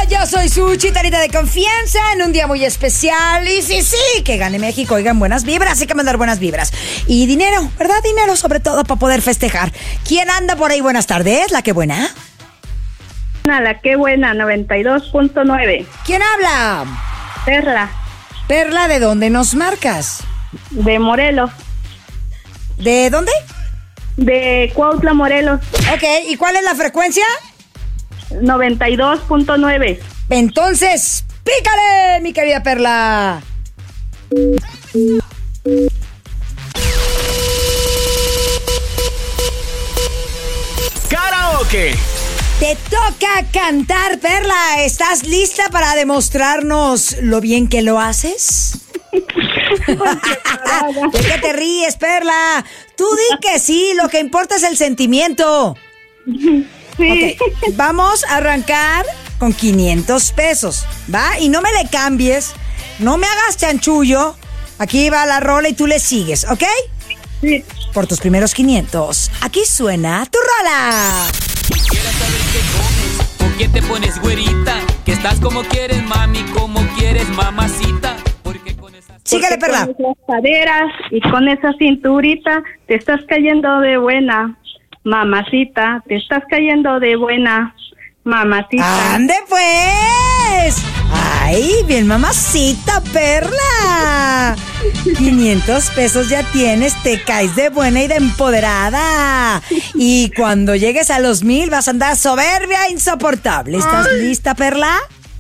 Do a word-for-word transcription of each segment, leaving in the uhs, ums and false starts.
Yo soy su chitarita de confianza en un día muy especial. Y sí, sí, que gane México. Oigan, buenas vibras, hay que mandar buenas vibras. Y dinero, ¿verdad? Dinero sobre todo para poder festejar. ¿Quién anda por ahí? Buenas tardes, ¿la que buena? La que buena, noventa y dos punto nueve. ¿Quién habla? Perla. Perla, ¿de dónde nos marcas? De Morelos. ¿De dónde? De Cuautla, Morelos. Ok, ¿y cuál es la frecuencia? noventa y dos punto nueve. Entonces, pícale, mi querida Perla. Karaoke. Te toca cantar, Perla. ¿Estás lista para demostrarnos lo bien que lo haces? ¿De qué te ríes, Perla? Tú di que sí, lo que importa es el sentimiento. Sí. Ok, vamos a arrancar con quinientos pesos, ¿va? Y no me le cambies, no me hagas chanchullo. Aquí va la rola y tú le sigues, ¿ok? Sí. Por tus primeros quinientos, aquí suena tu rola. Quisiera saber qué comes, con qué te pones güerita, que estás como quieres, mami, como quieres, mamacita. Porque con esas... Síguele, Perla. Con esas caderas y con esa cinturita te estás cayendo de buena, mamacita. Te estás cayendo de buena, mamacita. ¡Ande pues! ¡Ay, bien mamacita, Perla! quinientos pesos ya tienes, te caes de buena y de empoderada. Y cuando llegues a los mil vas a andar soberbia e insoportable. ¿Estás Ay. lista, Perla?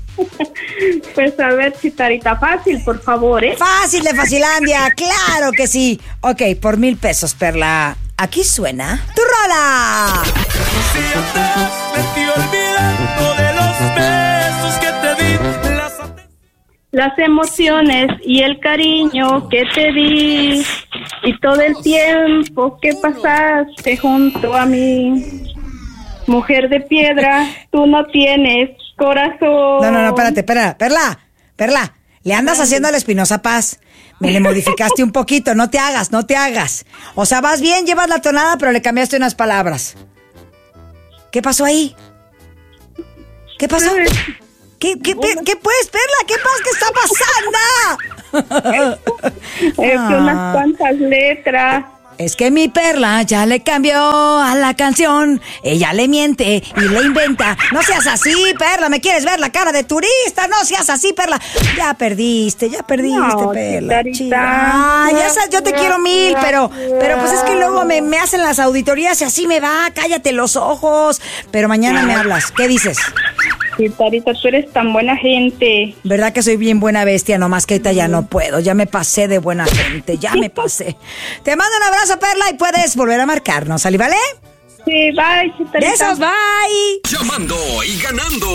Pues a ver, chitarita, fácil, por favor, ¿eh? Fácil de Facilandia, claro que sí. Ok, por mil pesos, Perla. Aquí suena tu rola. Si yo te me estoy olvidando de los besos que te di, las las emociones y el cariño que te di y todo el tiempo que pasaste junto a mí. Mujer de piedra, tú no tienes corazón. No, no, no, espérate, espérate. Perla, Perla, le andas haciendo a la Espinosa Paz. Me le modificaste un poquito, no te hagas, no te hagas. O sea, vas bien, llevas la tonada, pero le cambiaste unas palabras. ¿Qué pasó ahí? ¿Qué pasó? ¿Qué, qué, qué, qué pues, Perla? ¿Qué pasa? ¿Qué está pasando? Es que unas cuantas letras. Es que mi Perla ya le cambió a la canción. Ella le miente y le inventa. No seas así, Perla. ¿Me quieres ver la cara de turista? No seas así, Perla. Ya perdiste, ya perdiste, no, Perla. Ah, ya sabes, yo te quiero mil, pero, pero pues es que luego me, me hacen las auditorías y así me va. Cállate los ojos. Pero mañana me hablas. ¿Qué dices? Chitarita, tú eres tan buena gente. ¿Verdad que soy bien buena bestia? Nomás que ahorita ya no puedo. Ya me pasé de buena gente. Ya me pasé. Te mando un abrazo, Perla, y puedes volver a marcarnos. ¿Sale, vale? Sí, bye, chitarita. Besos, bye. Llamando y ganando.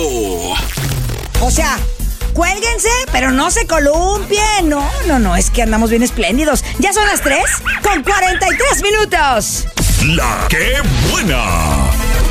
O sea, cuélguense, pero no se columpien. No, no, no, es que andamos bien espléndidos. Ya son las tres con cuarenta y tres minutos. La que buena.